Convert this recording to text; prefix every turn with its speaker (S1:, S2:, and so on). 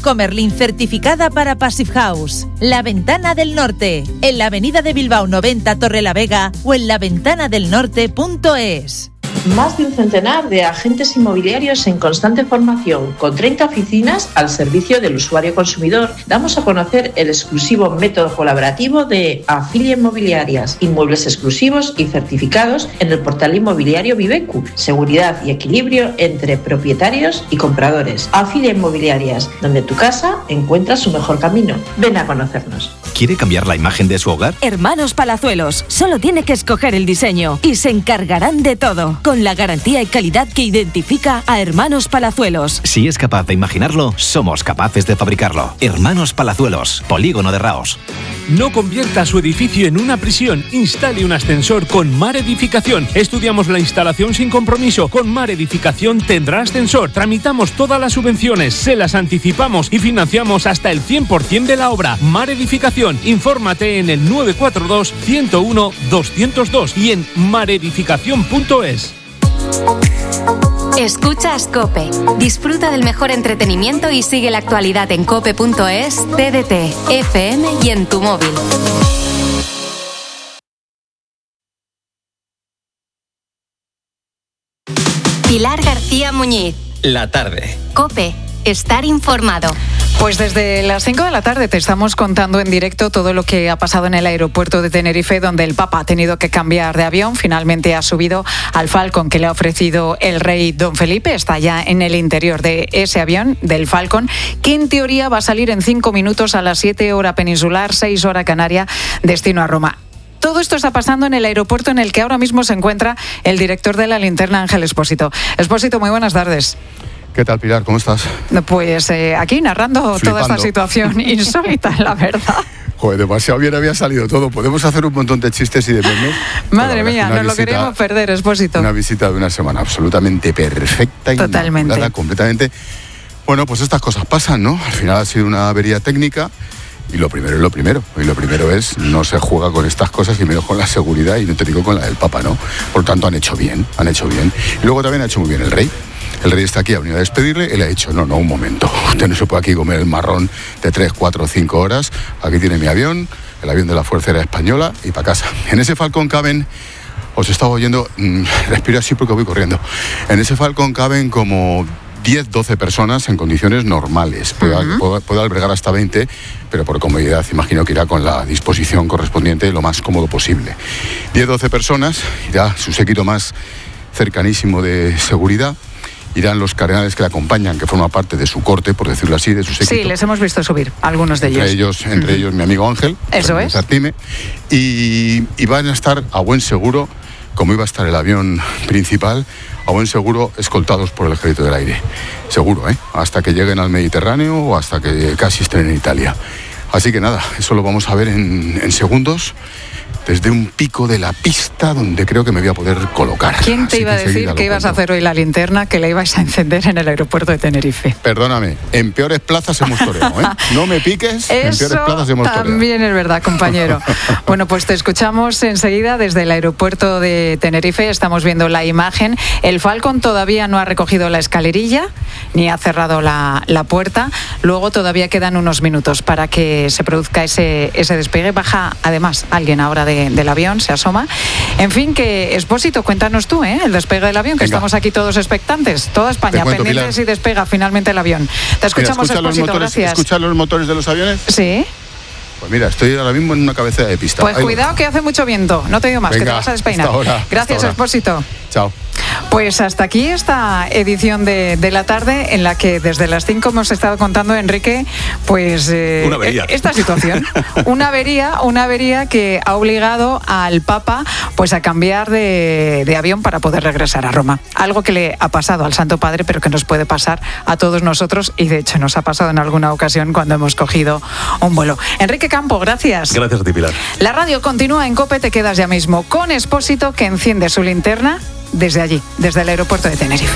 S1: Blanco Merlin certificada para Passive House. La Ventana del Norte, en la avenida de Bilbao 90 Torrelavega o en laventanadelnorte.es.
S2: Más de un centenar de agentes inmobiliarios en constante formación, con 30 oficinas al servicio del usuario consumidor, damos a conocer el exclusivo método colaborativo de Afilia Inmobiliarias, inmuebles exclusivos y certificados en el portal inmobiliario Vivecu, seguridad y equilibrio entre propietarios y compradores. Afilia Inmobiliarias, donde tu casa encuentra su mejor camino. Ven a conocernos.
S3: ¿Quiere cambiar la imagen de su hogar?
S4: Hermanos Palazuelos, solo tiene que escoger el diseño y se encargarán de todo, con la garantía y calidad que identifica a Hermanos Palazuelos.
S3: Si es capaz de imaginarlo, somos capaces de fabricarlo. Hermanos Palazuelos, Polígono de Raos.
S5: No convierta su edificio en una prisión. Instale un ascensor con Mar Edificación. Estudiamos la instalación sin compromiso. Con Mar Edificación tendrá ascensor. Tramitamos todas las subvenciones, se las anticipamos y financiamos hasta el 100% de la obra. Mar Edificación. Infórmate en el 942 101 202 y en maredificación.es.
S6: Escuchas COPE. Disfruta del mejor entretenimiento y sigue la actualidad en cope.es, TDT, FM y en tu móvil. Pilar García Muñiz.
S7: La tarde.
S6: COPE. Estar informado.
S8: Pues desde las 5 de la tarde te estamos contando en directo todo lo que ha pasado en el aeropuerto de Tenerife, donde el Papa ha tenido que cambiar de avión. Finalmente ha subido al Falcon que le ha ofrecido el rey Don Felipe. Está ya en el interior de ese avión, del Falcon, que en teoría va a salir en 5 minutos a las 7 hora peninsular, 6 hora canaria, destino a Roma. Todo esto está pasando en el aeropuerto en el que ahora mismo se encuentra el director de La Linterna, Ángel Espósito. Espósito, muy buenas tardes.
S9: ¿Qué tal, Pilar? ¿Cómo estás?
S8: Pues aquí narrando
S9: Flipando.
S8: Toda esta situación insólita, la verdad.
S9: Joder, demasiado bien había salido todo. Podemos hacer un montón de chistes y de memes.
S8: Madre mía, nos lo queríamos perder, Espósito.
S9: Una visita de una semana absolutamente perfecta.
S8: Totalmente.
S9: Completamente. Bueno, pues estas cosas pasan, ¿no? Al final ha sido una avería técnica. Y lo primero es lo primero. Y lo primero es, no se juega con estas cosas y menos con la seguridad, y no te digo con la del Papa, ¿no? Por lo tanto, han hecho bien. Y luego también ha hecho muy bien el rey. El rey está aquí, ha venido a despedirle, él ha dicho, no, un momento, usted no se puede aquí comer el marrón de 3, 4, 5 horas, aquí tiene mi avión, el avión de la Fuerza Aérea Española, y para casa. En ese Falcon caben, os estaba oyendo, respiro así porque voy corriendo, en ese Falcon caben como 10, 12 personas en condiciones normales. Puede albergar hasta 20, pero por comodidad imagino que irá con la disposición correspondiente lo más cómodo posible. 10, 12 personas, irá su séquito más cercanísimo de seguridad. Irán los cardenales que le acompañan, que forman parte de su corte, por decirlo así, de su séquito.
S8: Sí, les hemos visto subir, algunos de ellos.
S9: Entre ellos mi amigo Ángel.
S8: Eso es.
S9: Sartime, y van a estar a buen seguro, como iba a estar el avión principal, a buen seguro escoltados por el Ejército del Aire. Seguro, hasta que lleguen al Mediterráneo o hasta que casi estén en Italia. Así que nada, eso lo vamos a ver en segundos, desde un pico de la pista donde creo que me voy a poder colocar.
S8: ¿Quién te iba a decir que ibas a hacer hoy la linterna, que la ibais a encender en el aeropuerto de Tenerife?
S9: Perdóname, en peores plazas hemos toreado, No me piques, en peores plazas hemos toreado.
S8: También es verdad, compañero. Bueno, pues te escuchamos enseguida desde el aeropuerto de Tenerife. Estamos viendo la imagen. El Falcon todavía no ha recogido la escalerilla ni ha cerrado la puerta. Luego todavía quedan unos minutos para que se produzca ese despegue. Baja además alguien ahora del avión, se asoma. En fin, que Espósito, cuéntanos tú, el despegue del avión, que Venga. Estamos aquí todos expectantes, toda España pendientes, Pilar. Si despega finalmente el avión. Te escuchamos, Espósito, gracias.
S9: ¿Escuchar los motores de los aviones?
S8: Sí.
S9: Pues mira, estoy ahora mismo en una cabecera de pista.
S8: Pues cuidado que hace mucho viento, no te digo más, Venga, que te vas a despeinar. Gracias, Espósito.
S9: Chao.
S8: Pues hasta aquí esta edición de la tarde, en la que desde las 5 hemos estado contando, Enrique, pues
S3: una avería.
S8: Esta situación. Una avería que ha obligado al Papa pues a cambiar de avión para poder regresar a Roma. Algo que le ha pasado al Santo Padre, pero que nos puede pasar a todos nosotros, y de hecho nos ha pasado en alguna ocasión cuando hemos cogido un vuelo. Enrique Campo, gracias.
S3: Gracias a ti, Pilar.
S8: La radio continúa en COPE, te quedas ya mismo con Espósito, que enciende su linterna desde allí, desde el aeropuerto de Tenerife.